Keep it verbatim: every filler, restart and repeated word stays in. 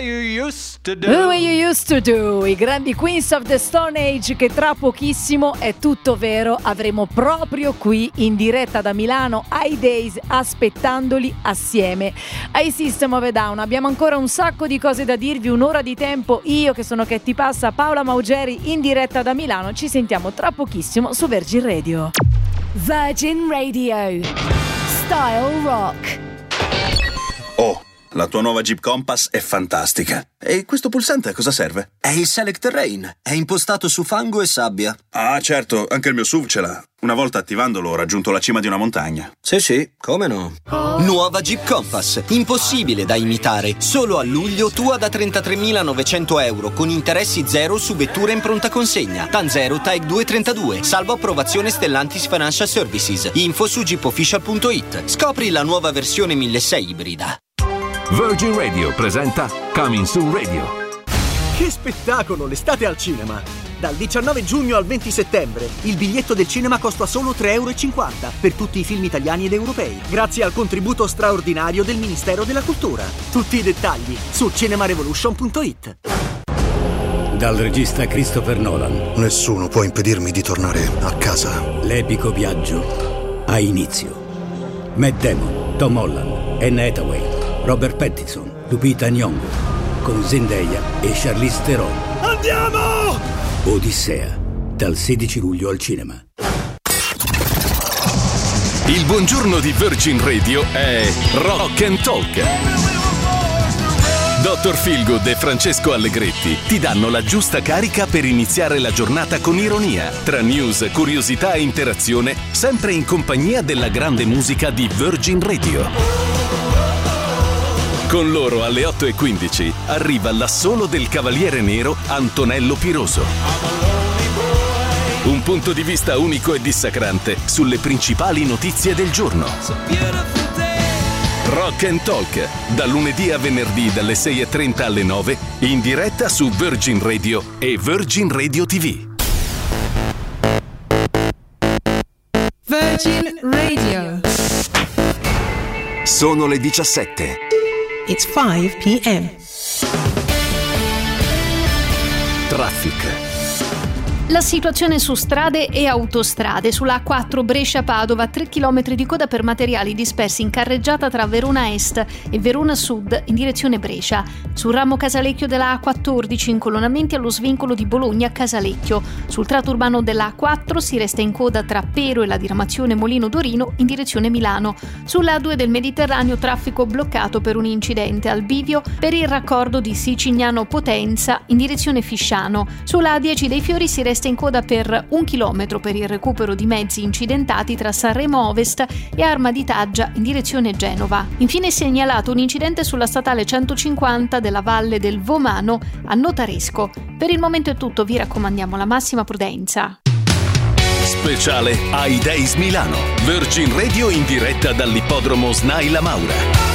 way you used to do. The way you used to do. I grandi Queens of the Stone Age, che tra pochissimo, è tutto vero, avremo proprio qui in diretta da Milano ai Days, aspettandoli assieme ai System of a Down. Abbiamo ancora un sacco di cose da dirvi, un'ora di tempo. Io che sono Ketty Passa, Paola Maugeri in diretta da Milano. Ci sentiamo tra pochissimo su Virgin Radio. Virgin Radio Style Rock. Oh, la tua nuova Jeep Compass è fantastica. E questo pulsante a cosa serve? È il Select Terrain. È impostato su fango e sabbia. Ah, certo, anche il mio S U V ce l'ha. Una volta attivandolo ho raggiunto la cima di una montagna. Sì, sì, come no? Nuova Jeep Compass. Impossibile da imitare. Solo a luglio tua da trentatremilanovecento euro con interessi zero su vetture in pronta consegna. TAN zero T A E C due trentadue. Salvo approvazione Stellantis Financial Services. Info su jeep official punto it. Scopri la nuova versione milleseicento ibrida. Virgin Radio presenta Coming Soon Radio. Che spettacolo, l'estate al cinema! Dal diciannove giugno al venti settembre il biglietto del cinema costa solo tre e cinquanta euro per tutti i film italiani ed europei, grazie al contributo straordinario del Ministero della Cultura. Tutti i dettagli su cinemarevolution punto it. Dal regista Christopher Nolan. Nessuno può impedirmi di tornare a casa. L'epico viaggio ha inizio. Matt Damon, Tom Holland, Anne Hathaway, Robert Pattinson, Lupita Nyong'o, con Zendaya e Charlize Theron. Andiamo! Odissea, dal sedici luglio al cinema. Il buongiorno di Virgin Radio è Rock and Talk. dottor Feelgood e Francesco Allegretti ti danno la giusta carica per iniziare la giornata con ironia, tra news, curiosità e interazione, sempre in compagnia della grande musica di Virgin Radio. Con loro alle otto e quindici arriva l'assolo del Cavaliere Nero Antonello Piroso. Un punto di vista unico e dissacrante sulle principali notizie del giorno. Rock and Talk, da lunedì a venerdì dalle sei e trenta alle nove, in diretta su Virgin Radio e Virgin Radio ti vu. Virgin Radio. Sono le diciassette. It's five p.m. Traffic. La situazione su strade e autostrade. Sulla A quattro Brescia-Padova, tre chilometri di coda per materiali dispersi in carreggiata tra Verona Est e Verona Sud in direzione Brescia. Sul ramo Casalecchio della A quattordici, incolonnamenti allo svincolo di Bologna-Casalecchio. Sul tratto urbano della A quattro si resta in coda tra Pero e la diramazione Molino Dorino in direzione Milano. Sulla A due del Mediterraneo, traffico bloccato per un incidente al bivio per il raccordo di Sicignano-Potenza in direzione Fisciano. Sulla A dieci dei Fiori si resta in coda per un chilometro per il recupero di mezzi incidentati tra Sanremo Ovest e Arma di Taggia in direzione Genova. Infine è segnalato un incidente sulla statale centocinquanta della Valle del Vomano a Notaresco. Per il momento è tutto, vi raccomandiamo la massima prudenza. Speciale ai Days Milano. Virgin Radio in diretta dall'ippodromo Snai La Maura.